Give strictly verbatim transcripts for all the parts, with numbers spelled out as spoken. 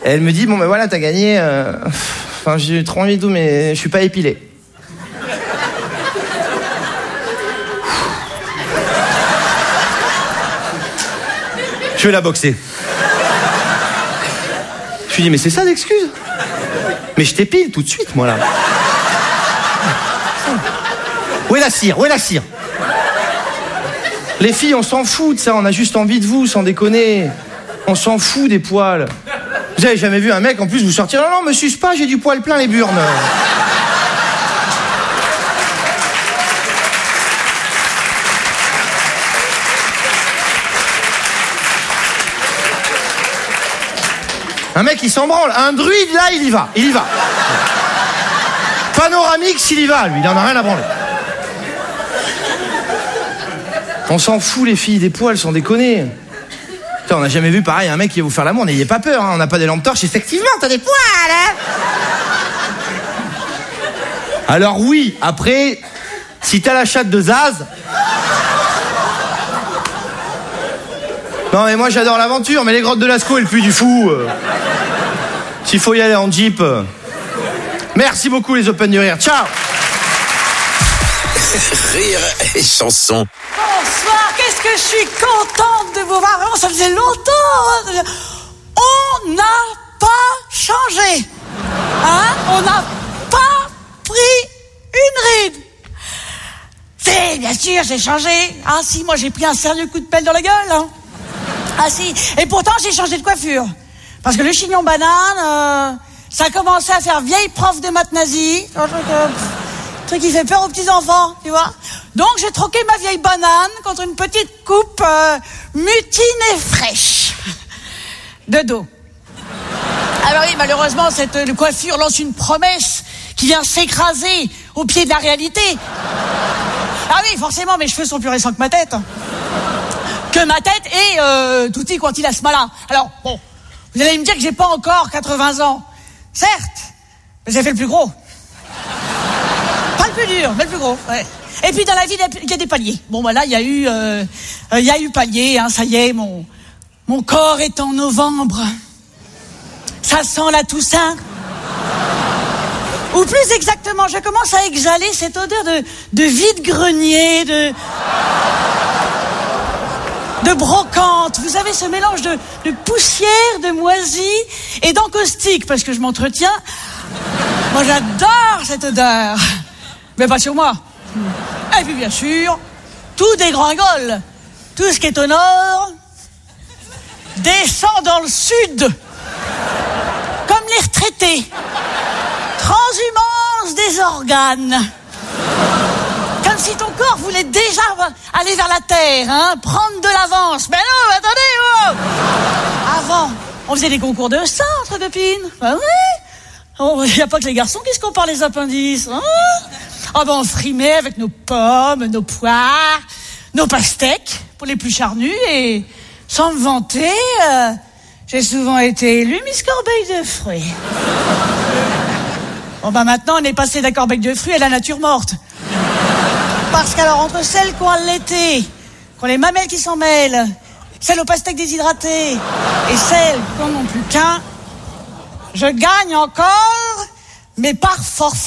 Et elle me dit, bon ben voilà, t'as gagné. Euh... Enfin, j'ai trop envie de tout, mais je suis pas épilé. Je vais la boxer. Je lui dis, mais c'est ça l'excuse? Mais je t'épile tout de suite, moi, là. Où est la cire? Où est la cire? Les filles, on s'en fout de ça, on a juste envie de vous, sans déconner. On s'en fout des poils. Vous avez jamais vu un mec, en plus, vous sortir, non, non, me suce pas, j'ai du poil plein les burnes. Un mec, il s'en branle. Un druide, là, il y va. Il y va. Panoramix, il y va, lui. Il en a rien à branler. On s'en fout, les filles, des poils, sans déconner. Putain, on n'a jamais vu, pareil, un mec qui va vous faire l'amour. N'ayez pas peur, hein. On n'a pas des lampes torches. Effectivement, t'as des poils, hein. Alors oui, après, si t'as la chatte de Zaz... Non, mais moi, j'adore l'aventure, mais les grottes de Lascaux et le Puy du Fou... Euh... S'il faut y aller en Jeep. Euh... Merci beaucoup, les Open du Rire. Ciao. Rire et chanson. Bonsoir, qu'est-ce que je suis contente de vous voir. Vraiment, ça faisait longtemps. On n'a pas changé. Hein? On n'a pas pris une ride. C'est, bien sûr, j'ai changé. Ah si, moi j'ai pris un sérieux coup de pelle dans la gueule. Hein. Ah si, et pourtant j'ai changé de coiffure. Parce que le chignon banane, euh, ça a commencé à faire vieille prof de maths nazie. Un truc, euh, truc qui fait peur aux petits-enfants, tu vois. Donc j'ai troqué ma vieille banane contre une petite coupe euh, mutine et fraîche. De dos. Alors oui, malheureusement, cette euh, coiffure lance une promesse qui vient s'écraser au pied de la réalité. Ah oui, forcément, mes cheveux sont plus récents que ma tête. Que ma tête et euh, tutti quanti la smala. Alors, bon, vous allez me dire que j'ai pas encore quatre-vingts ans. Certes, mais j'ai fait le plus gros. Pas le plus dur, mais le plus gros, ouais. Et puis dans la vie, il y a des paliers. Bon, bah là, il y a eu, euh, il y a eu palier, hein, ça y est, mon, mon corps est en novembre. Ça sent la Toussaint. Ou plus exactement, je commence à exhaler cette odeur de, de vide-grenier, de... de brocante. Vous savez, ce mélange de, de poussière, de moisie et d'encaustique, parce que je m'entretiens. Moi, j'adore cette odeur. Mais pas sur moi. Et puis, bien sûr, tout dégringole. Tout ce qui est au nord descend dans le sud. Comme les retraités. Transhumance des organes. Comme si ton corps voulait déjà aller vers la terre, hein, prendre de l'avance. Mais non, attendez, oh. Avant, on faisait des concours de sang entre copines. Ben oui. Il n'y a pas que les garçons qui se comparent les appendices. Hein. Ah ben on frimait avec nos pommes, nos poires, nos pastèques, pour les plus charnus. Et sans me vanter, euh, j'ai souvent été élue Miss Corbeille de fruits. Bon ben maintenant, on est passé de la corbeille de fruits à la nature morte. Parce qu'alors, entre celles qui ont allaité, qui ont les mamelles qui s'en mêlent, celles aux pastèques déshydratées, et celles qui n'en ont plus qu'un, je gagne encore, mais par forfait.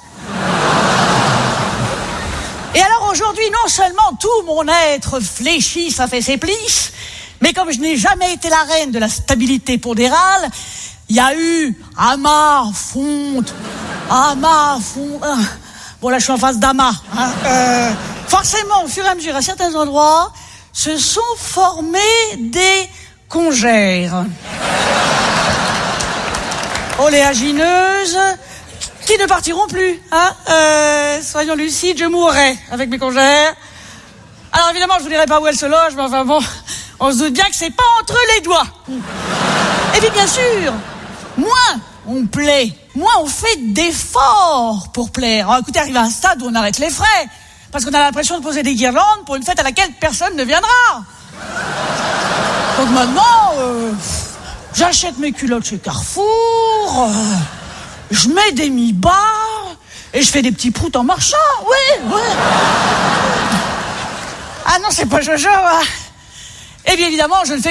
Et alors aujourd'hui, non seulement tout mon être fléchi, ça fait ses plis, mais comme je n'ai jamais été la reine de la stabilité pondérale, il y a eu amas, fonte, amas, fonte... Bon, là, je suis en face d'amas. Hein. Euh, forcément, au fur et à mesure, à certains endroits, se sont formés des congères. Oléagineuses, qui ne partiront plus. Hein. Euh, soyons lucides, je mourrai avec mes congères. Alors, évidemment, je vous dirai pas où elles se logent, mais enfin bon, on se doute bien que c'est pas entre les doigts. Et puis, bien sûr, moins on plaît, moins on fait d'efforts pour plaire. Alors, écoutez, arrive à un stade où on arrête les frais, parce qu'on a l'impression de poser des guirlandes pour une fête à laquelle personne ne viendra. Donc maintenant, euh, j'achète mes culottes chez Carrefour, euh, je mets des mi-bas, et je fais des petits proutes en marchant, oui, oui. Ah non, c'est pas Jojo, hein. Et bien évidemment, je ne fais